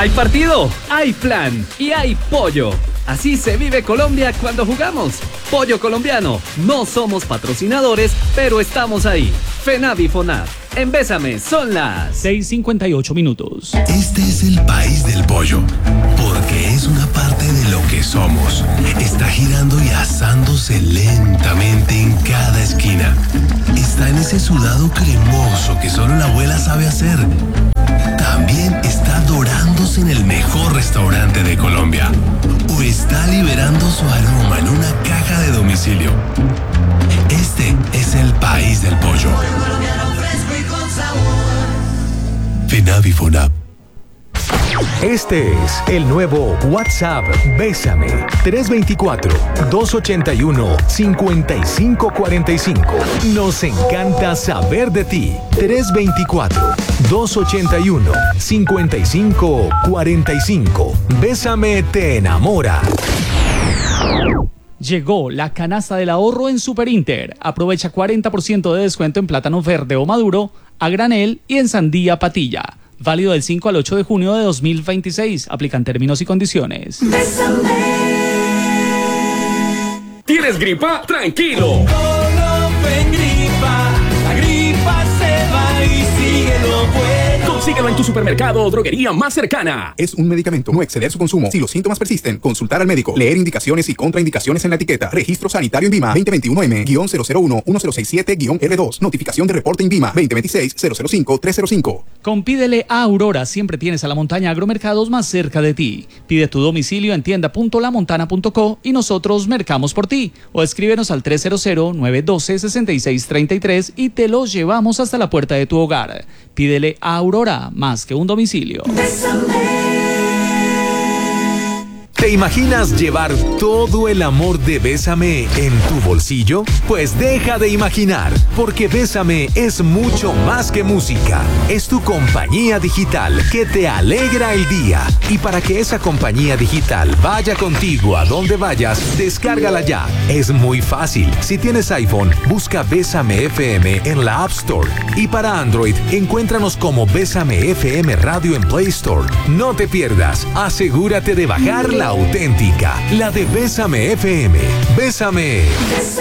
Hay partido, hay plan y hay pollo. Así se vive Colombia cuando jugamos. Pollo colombiano. No somos patrocinadores, pero estamos ahí. FENAV y FONAV. En Bésame son las 6:58 minutos. Este es el país del pollo, porque es una parte de lo que somos. Está girando y asándose lentamente en cada esquina. Está en ese sudado cremoso que solo la abuela sabe hacer. También está dorándose en el mejor restaurante de Colombia. O está liberando su aroma en una caja de domicilio. Este es el país del pollo. FENAV y FONAV. Este es el nuevo WhatsApp Bésame 324-281-5545. Nos encanta saber de ti. 324-281-5545. Bésame te enamora. Llegó la canasta del ahorro en Super Inter. Aprovecha 40% de descuento en plátano verde o maduro, a granel y en sandía patilla. Válido del 5 al 8 de junio de 2026. Aplican términos y condiciones. ¿Tienes gripa? ¡Tranquilo! La gripa se va y síguelo bueno. Consíguelo en tu supermercado o droguería más cercana. Es un medicamento. No exceder su consumo. Si los síntomas persisten, consultar al médico. Leer indicaciones y contraindicaciones en la etiqueta. Registro sanitario INVIMA 2021M-001-106.7-R2. Notificación de reporte INVIMA 2026-005-305. Con Pídele a Aurora siempre tienes a la montaña agromercados más cerca de ti. Pide tu domicilio en tienda.lamontana.co y nosotros mercamos por ti. O escríbenos al 300-912-6633 y te los llevamos hasta la puerta de tu hogar. Pídele a Aurora, más que un domicilio. ¿Te imaginas llevar todo el amor de Bésame en tu bolsillo? Pues deja de imaginar, porque Bésame es mucho más que música. Es tu compañía digital que te alegra el día. Y para que esa compañía digital vaya contigo a donde vayas, descárgala ya. Es muy fácil. Si tienes iPhone, busca Bésame FM en la App Store. Y para Android, encuéntranos como Bésame FM Radio en Play Store. No te pierdas. Asegúrate de bajar la auténtica, la de Bésame FM. Bésame.